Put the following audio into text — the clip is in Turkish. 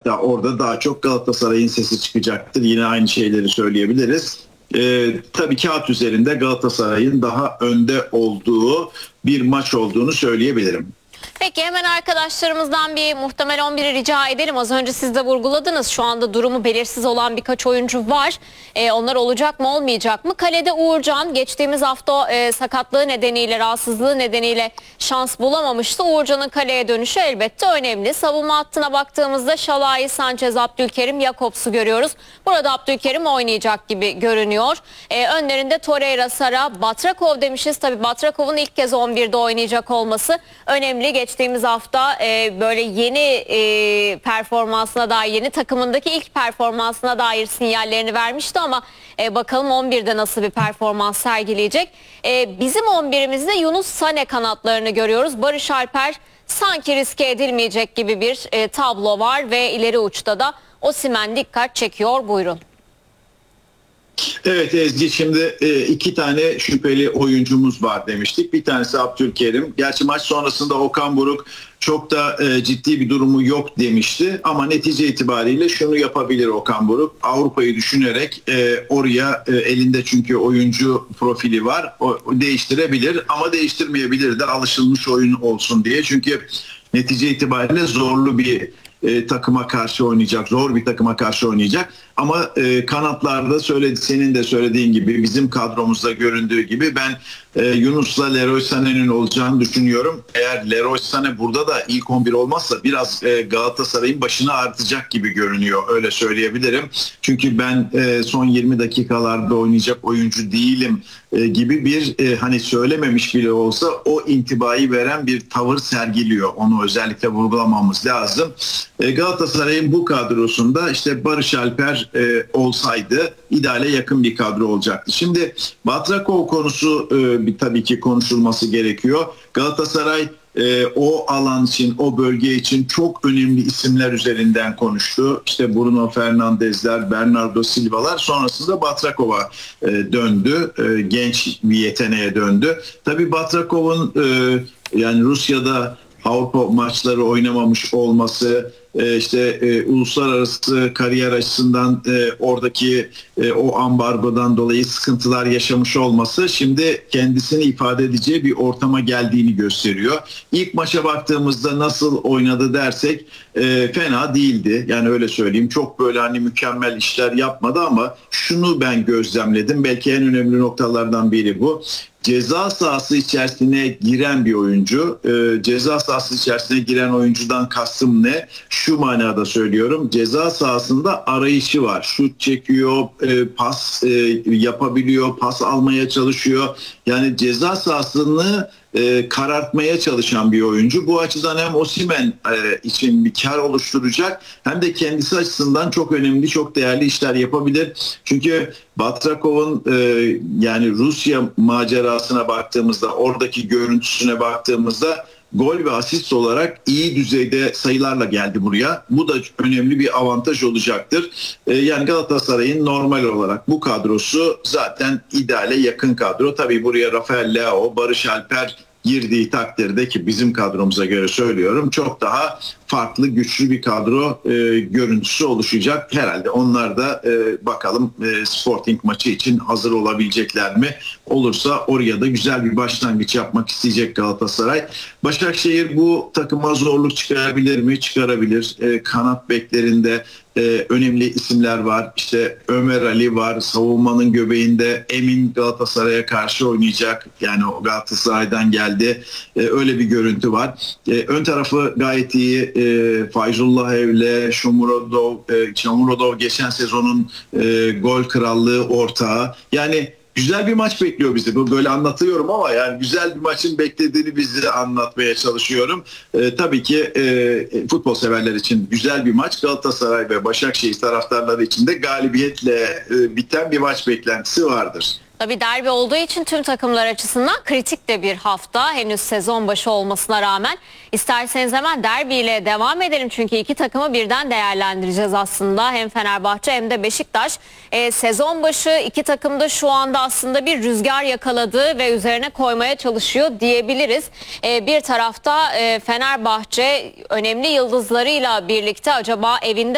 Ya orada daha çok Galatasaray'ın sesi çıkacaktır. Yine aynı şeyleri söyleyebiliriz. Tabii kağıt üzerinde Galatasaray'ın daha önde olduğu bir maç olduğunu söyleyebilirim. Peki hemen arkadaşlarımızdan bir muhtemel 11'i rica edelim. Az önce siz de vurguladınız. Şu anda durumu belirsiz olan birkaç oyuncu var. Onlar olacak mı olmayacak mı? Kalede Uğurcan geçtiğimiz hafta sakatlığı nedeniyle, rahatsızlığı nedeniyle şans bulamamıştı. Uğurcan'ın kaleye dönüşü elbette önemli. Savunma hattına baktığımızda Şalai, Sanchez, Abdülkerim, Jakobs'u görüyoruz. Burada Abdülkerim oynayacak gibi görünüyor. Önlerinde Torreira, Sara, Batrakov demişiz. Tabii Batrakov'un ilk kez 11'de oynayacak olması önemli. Geçtiğimiz hafta böyle yeni performansına dair, yeni takımındaki ilk performansına dair sinyallerini vermişti ama bakalım 11'de nasıl bir performans sergileyecek. Bizim 11'imizde Yunus Sané kanatlarını görüyoruz. Barış Alper sanki riske edilmeyecek gibi bir tablo var ve ileri uçta da Osimhen dikkat çekiyor. Buyurun. Evet Ezgi, şimdi iki tane şüpheli oyuncumuz var demiştik. Bir tanesi Abdülkerim. Gerçi maç sonrasında Okan Buruk çok da ciddi bir durumu yok demişti. Ama netice itibariyle şunu yapabilir Okan Buruk. Avrupa'yı düşünerek oraya elinde çünkü oyuncu profili var. O değiştirebilir ama değiştirmeyebilir de alışılmış oyun olsun diye. Çünkü netice itibariyle zorlu bir takıma karşı oynayacak. Zor bir takıma karşı oynayacak. Ama kanatlarda senin de söylediğin gibi bizim kadromuzda göründüğü gibi ben Yunus'la Leroy Sané'nin olacağını düşünüyorum. Eğer Leroy Sané burada da ilk 11 olmazsa biraz Galatasaray'ın başını ağrıtacak gibi görünüyor. Öyle söyleyebilirim. Çünkü ben son 20 dakikalarda oynayacak oyuncu değilim gibi bir hani söylememiş bile olsa o intibayı veren bir tavır sergiliyor. Onu özellikle vurgulamamız lazım. Galatasaray'ın bu kadrosunda işte Barış Alper olsaydı ideale yakın bir kadro olacaktı. Şimdi Batrakov konusu tabii ki konuşulması gerekiyor. Galatasaray o alan için, o bölge için çok önemli isimler üzerinden konuştu. İşte Bruno Fernandes'ler, Bernardo Silva'lar, sonrasında Batrakov'a döndü. Genç bir yeteneğe döndü. Tabii Batrakov'un yani Rusya'da Avrupa maçları oynamamış olması, işte uluslararası kariyer açısından oradaki o ambargodan dolayı sıkıntılar yaşamış olması şimdi kendisini ifade edeceği bir ortama geldiğini gösteriyor. İlk maça baktığımızda nasıl oynadı dersek fena değildi. Yani öyle söyleyeyim. Çok böyle hani mükemmel işler yapmadı ama şunu ben gözlemledim. Belki en önemli noktalardan biri bu. Ceza sahası içerisine giren bir oyuncu. Ceza sahası içerisine giren oyuncudan kastım ne? Şu manada söylüyorum. Ceza sahasında arayışı var. Şut çekiyor, pas yapabiliyor, pas almaya çalışıyor. Yani ceza sahasını karartmaya çalışan bir oyuncu. Bu açıdan hem Osimhen için bir kar oluşturacak hem de kendisi açısından çok önemli, çok değerli işler yapabilir. Çünkü Batrakov'un yani Rusya macerasına baktığımızda, oradaki görüntüsüne baktığımızda gol ve asist olarak iyi düzeyde sayılarla geldi buraya. Bu da önemli bir avantaj olacaktır. Yani Galatasaray'ın normal olarak bu kadrosu zaten ideale yakın kadro. Tabii buraya Rafael Leao, Barış Alper girdiği takdirde, ki bizim kadromuza göre söylüyorum, çok daha farklı, güçlü bir kadro görüntüsü oluşacak. Herhalde onlar da bakalım Sporting maçı için hazır olabilecekler mi? Olursa oraya da güzel bir başlangıç yapmak isteyecek Galatasaray. Başakşehir bu takıma zorluk çıkarabilir mi? Çıkarabilir. Kanat beklerinde önemli isimler var. İşte Ömer Ali var. Savunmanın göbeğinde Emin Galatasaray'a karşı oynayacak. Yani o Galatasaray'dan geldi. Öyle bir görüntü var. Ön tarafı gayet iyi. Fayzullah Evle, Shomurodov geçen sezonun gol krallığı ortağı. Yani güzel bir maç bekliyor bizi. Bu böyle anlatıyorum ama yani güzel bir maçın beklediğini bize anlatmaya çalışıyorum. Tabii ki futbol severler için güzel bir maç. Galatasaray ve Başakşehir taraftarları için de galibiyetle biten bir maç beklentisi vardır. Tabii derbi olduğu için tüm takımlar açısından kritik de bir hafta. Henüz sezon başı olmasına rağmen. İsterseniz hemen derbiyle devam edelim. Çünkü iki takımı birden değerlendireceğiz aslında. Hem Fenerbahçe hem de Beşiktaş. Sezon başı iki takım da şu anda aslında bir rüzgar yakaladı ve üzerine koymaya çalışıyor diyebiliriz. Bir tarafta Fenerbahçe önemli yıldızlarıyla birlikte acaba evinde